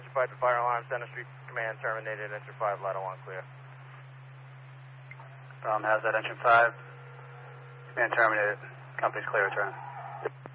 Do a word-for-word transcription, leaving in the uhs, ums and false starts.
fight the fire alarm, Center Street Command terminated, Engine five, ladder one clear. Um, how's that, Engine five? Command terminated, company's clear, return.